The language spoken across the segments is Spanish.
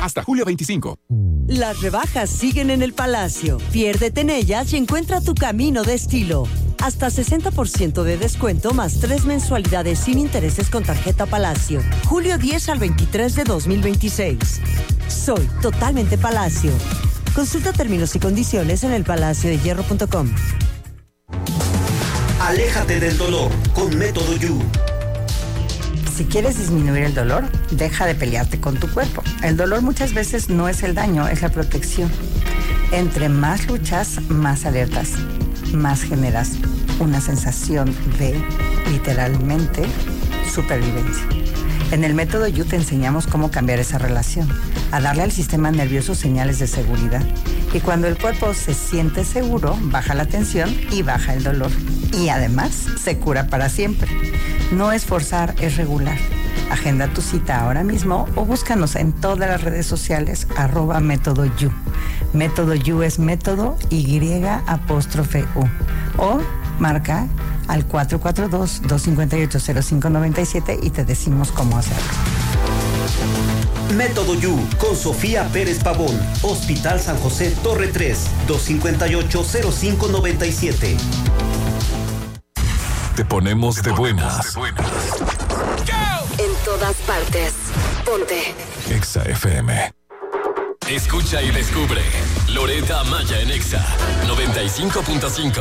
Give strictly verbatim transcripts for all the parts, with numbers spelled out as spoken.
Hasta julio veinticinco. Las rebajas siguen en el Palacio. Piérdete en ellas y encuentra tu camino de estilo. Hasta sesenta por ciento de descuento más tres mensualidades sin intereses con tarjeta Palacio. Julio diez al veintitrés de dos mil veintiséis. Soy totalmente Palacio. Consulta términos y condiciones en el palacio de hierro punto com. Aléjate del dolor con Método You. Si quieres disminuir el dolor, deja de pelearte con tu cuerpo. El dolor muchas veces no es el daño, es la protección. Entre más luchas, más alertas, más generas una sensación de, literalmente, supervivencia. En el Método You te enseñamos cómo cambiar esa relación, a darle al sistema nervioso señales de seguridad. Y cuando el cuerpo se siente seguro, baja la tensión y baja el dolor. Y además, se cura para siempre. No es forzar, es regular. Agenda tu cita ahora mismo o búscanos en todas las redes sociales, arroba Método You. Método You es método Y apóstrofe U. O marca al cuatro cuatro dos, dos cinco ocho, cero cinco nueve siete y te decimos cómo hacerlo. Método You con Sofía Pérez Pavón. Hospital San José Torre tres, dos cinco ocho, cero cinco nueve siete. Te ponemos de buenas. En todas partes. Ponte Exa F M. Escucha y descubre Loretta Amaya en Exa noventa y cinco punto cinco.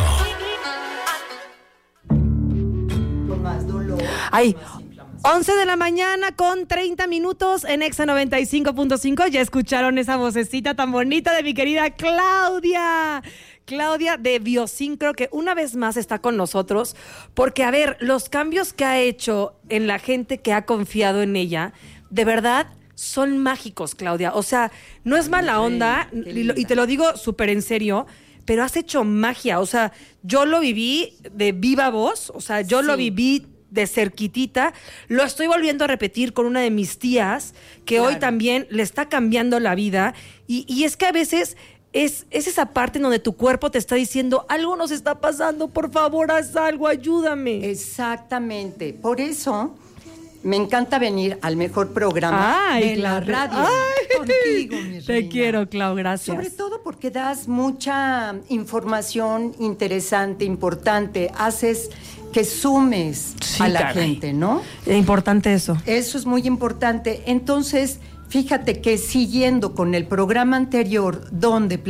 Ay, once de la mañana con treinta minutos en Exa noventa y cinco punto cinco. Ya escucharon esa vocecita tan bonita de mi querida Claudia. Claudia de Biosincro, que una vez más está con nosotros, porque, a ver, los cambios que ha hecho en la gente que ha confiado en ella, de verdad, son mágicos, Claudia. O sea, no es mala onda, y, y te lo digo súper en serio, pero has hecho magia. O sea, yo lo viví de viva voz, o sea, yo sí. lo viví de cerquitita, lo estoy volviendo a repetir con una de mis tías, que claro. hoy también le está cambiando la vida, y, y es que a veces... Es, es esa parte en donde tu cuerpo te está diciendo, algo nos está pasando, por favor, haz algo, ayúdame. Exactamente. Por eso me encanta venir al mejor programa Ay, de Clau, la radio. Ay, contigo, mi te reina. quiero, Clau, gracias. Sobre todo porque das mucha información interesante, importante. Haces que sumes sí, a la caray. gente, ¿no? Es importante eso. Eso es muy importante. Entonces, fíjate que siguiendo con el programa anterior, donde